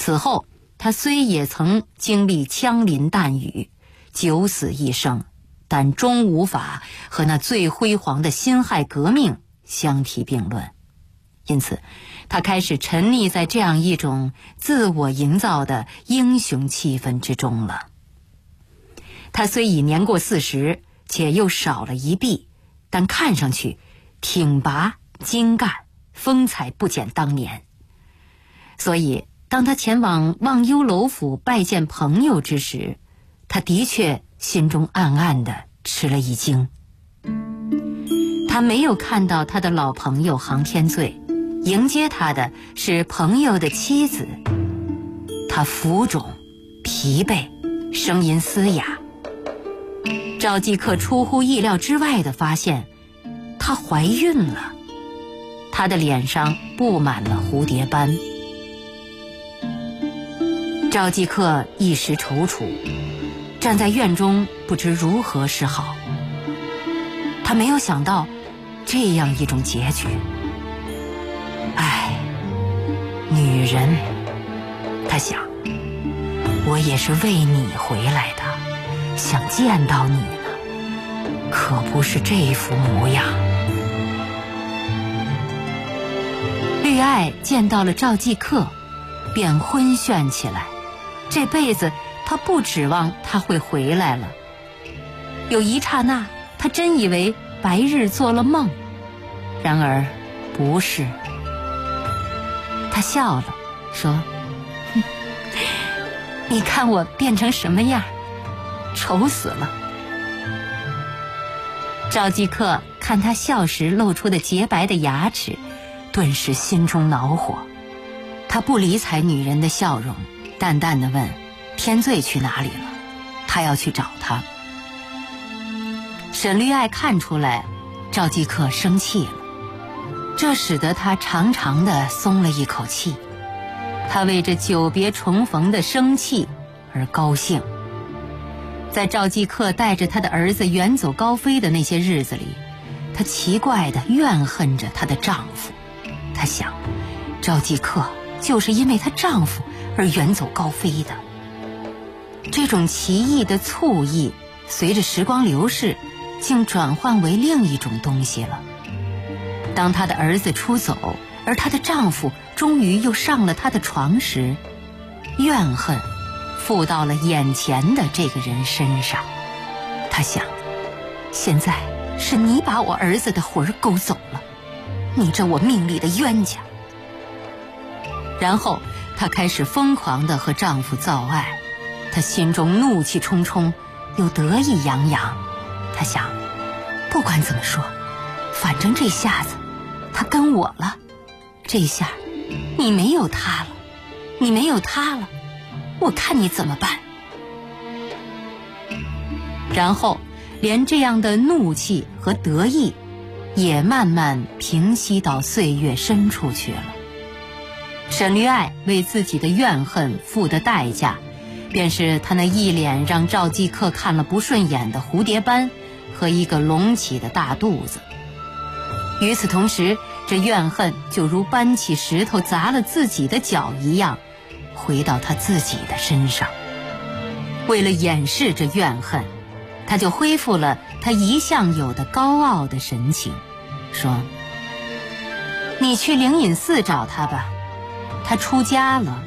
此后他虽也曾经历枪林弹雨，九死一生，但终无法和那最辉煌的辛亥革命相提并论。因此他开始沉溺在这样一种自我营造的英雄气氛之中了。他虽已年过40，且又少了一臂，但看上去挺拔精干，风采不减当年。所以当他前往忘忧楼府拜见朋友之时，他的确心中暗暗地吃了一惊。他没有看到他的老朋友杭天醉，迎接他的是朋友的妻子。他浮肿疲惫，声音嘶哑。赵继克出乎意料之外地发现她怀孕了，她的脸上布满了蝴蝶斑。赵继克一时踌躇，站在院中不知如何是好。他没有想到这样一种结局。唉，女人，他想，我也是为你回来的，想见到你呢，可不是这副模样。绿爱见到了赵继克，便昏眩起来。这辈子他不指望他会回来了。有一刹那，他真以为白日做了梦，然而不是。他笑了，说：“你看我变成什么样，丑死了。”赵继克看他笑时露出的洁白的牙齿，顿时心中恼火。他不理睬女人的笑容，淡淡地问：“天醉去哪里了？他要去找他。”沈绿爱看出来赵继克生气了，这使得他长长地松了一口气。他为这久别重逢的生气而高兴。在赵继克带着他的儿子远走高飞的那些日子里，她奇怪地怨恨着她的丈夫。她想，赵继克就是因为她丈夫而远走高飞的。这种奇异的醋意随着时光流逝，竟转换为另一种东西了。当她的儿子出走，而她的丈夫终于又上了她的床时，怨恨附到了眼前的这个人身上。她想，现在是你把我儿子的魂儿勾走了，你这我命里的冤家。然后她开始疯狂地和丈夫造爱，她心中怒气冲冲，又得意洋洋。她想，不管怎么说，反正这下子他跟我了，这下你没有他了，你没有他了，我看你怎么办。然后连这样的怒气和得意也慢慢平息到岁月深处去了。沈绿爱为自己的怨恨付的代价，便是她那一脸让赵继克看了不顺眼的蝴蝶斑和一个隆起的大肚子。与此同时，这怨恨就如搬起石头砸了自己的脚一样，回到他自己的身上。为了掩饰这怨恨，他就恢复了他一向有的高傲的神情，说：“你去灵隐寺找他吧，他出家了。”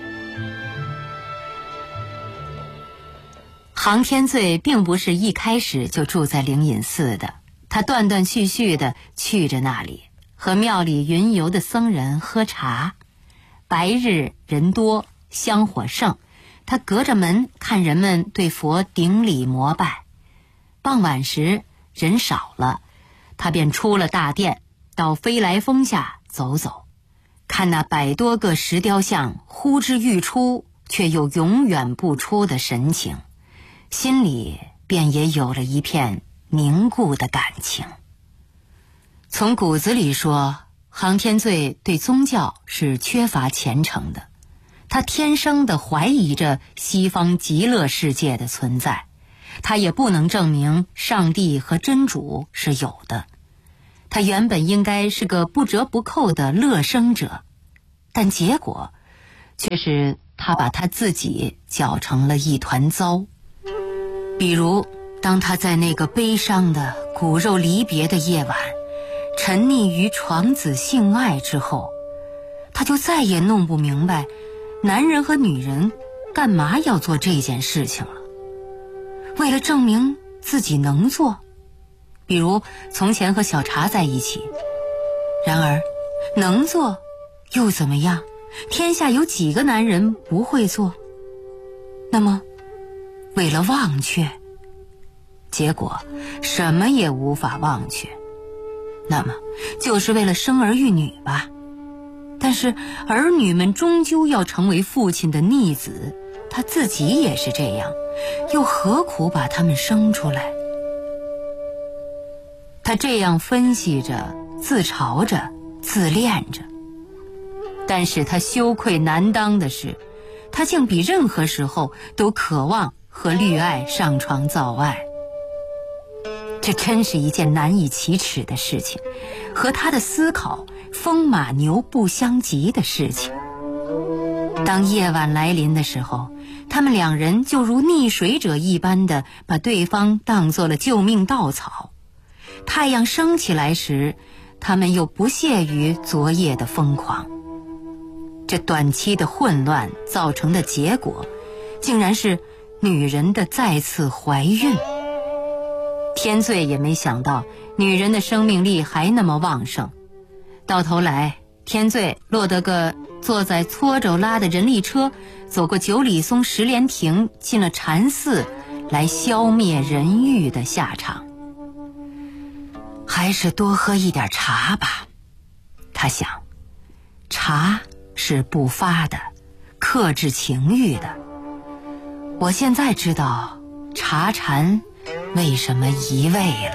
杭天醉并不是一开始就住在灵隐寺的，他断断续续地去着那里，和庙里云游的僧人喝茶。白日人多，香火盛，他隔着门看人们对佛顶礼膜拜。傍晚时人少了，他便出了大殿，到飞来峰下走走，看那100多个石雕像呼之欲出，却又永远不出的神情，心里便也有了一片凝固的感情。从骨子里说，杭天醉对宗教是缺乏虔诚的，他天生地怀疑着西方极乐世界的存在，他也不能证明上帝和真主是有的。他原本应该是个不折不扣的乐生者，但结果却是他把他自己搅成了一团糟。比如当他在那个悲伤的骨肉离别的夜晚沉溺于床子性爱之后，他就再也弄不明白男人和女人干嘛要做这件事情了。为了证明自己能做，比如从前和小茶在一起。然而能做又怎么样？天下有几个男人不会做？那么为了忘却，结果什么也无法忘却，那么就是为了生儿育女吧。但是儿女们终究要成为父亲的逆子，他自己也是这样，又何苦把他们生出来？他这样分析着，自嘲着，自恋着。但是他羞愧难当的是，他竟比任何时候都渴望和绿爱上床造爱。这真是一件难以启齿的事情，和他的思考风马牛不相及的事情。当夜晚来临的时候，他们两人就如溺水者一般的把对方当作了救命稻草。太阳升起来时，他们又不屑于昨夜的疯狂。这短期的混乱造成的结果，竟然是女人的再次怀孕。天罪也没想到女人的生命力还那么旺盛，到头来天罪落得个坐在搓肘拉的人力车，走过九里松石莲亭，进了禅寺，来消灭人欲的下场。还是多喝一点茶吧，他想，茶是不发的，克制情欲的。我现在知道茶禅为什么移位了。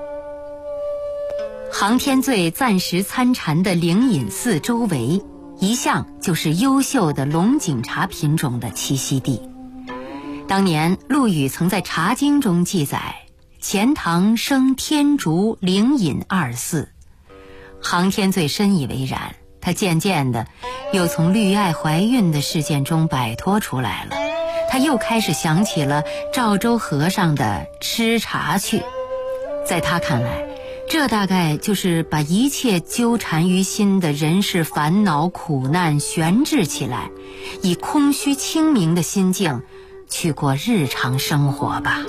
航天罪暂时参禅的灵隐寺周围，一向就是优秀的龙井茶品种的栖息地。当年陆羽曾在《茶经》中记载，钱塘生天竺灵隐二寺。航天罪深以为然，他渐渐的又从绿爱怀孕的事件中摆脱出来了。他又开始想起了赵州和尚的吃茶去。在他看来，这大概就是把一切纠缠于心的人世烦恼苦难悬置起来，以空虚清明的心境去过日常生活吧。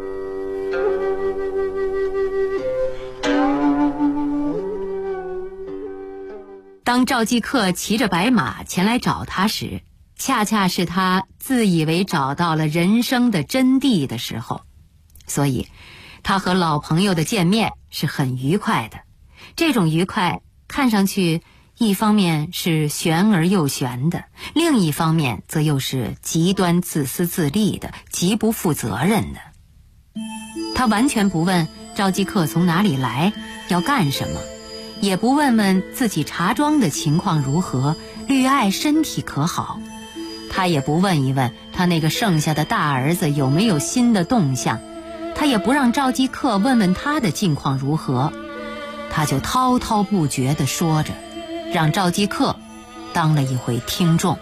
当赵继克骑着白马前来找他时，恰恰是他自以为找到了人生的真谛的时候，所以他和老朋友的见面是很愉快的。这种愉快看上去一方面是玄而又玄的，另一方面则又是极端自私自利的，极不负责任的。他完全不问赵继克从哪里来，要干什么，也不问问自己茶庄的情况如何，绿爱身体可好。他也不问一问他那个剩下的大儿子有没有新的动向，他也不让赵继克问问他的近况如何，他就滔滔不绝地说着，让赵继克当了一回听众。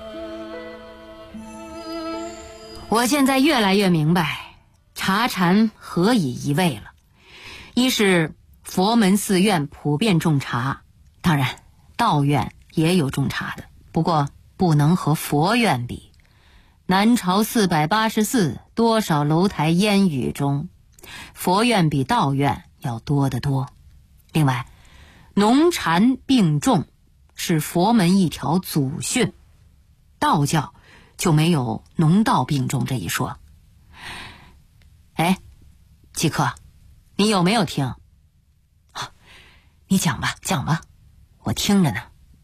我现在越来越明白茶禅何以移位了。一是佛门寺院普遍种茶，当然道院也有种茶的，不过不能和佛院比。南朝484，多少楼台烟雨中，佛院比道院要多得多。另外，农禅并重是佛门一条祖训，道教就没有农道并重这一说。哎，继克，你有没有听？你讲吧，讲吧，我听着呢。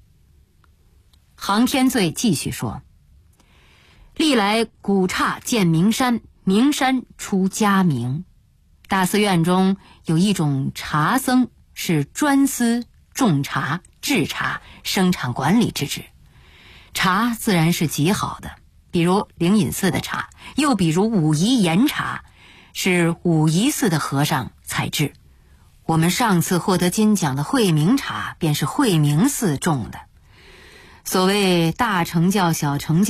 航天罪继续说，历来古刹建名山，名山出佳名。大寺院中有一种茶僧，是专司种茶、制茶、生产管理之职。茶自然是极好的，比如灵隐寺的茶，又比如武夷岩茶，是武夷寺的和尚采制。我们上次获得金奖的慧明茶便是慧明寺种的。 所谓大成教小成教